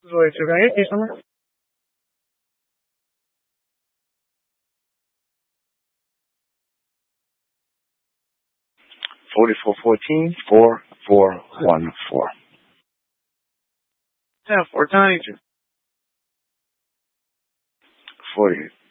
Wait, so can I get you something? 4414 4414. Yeah, 492. 40.